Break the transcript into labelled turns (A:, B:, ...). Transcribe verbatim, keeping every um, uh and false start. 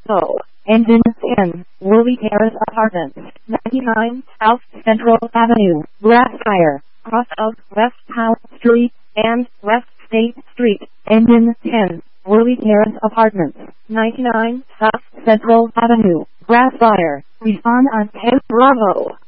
A: Bravo. Engine ten, Woolly Terrace Apartments, ninety-nine South Central Avenue, Blackfire, cross of West Howe Street and West State Street. Engine ten, Woolly Terrace Apartments, ninety-nine South Central Avenue, Blackfire. Respond on ten Bravo.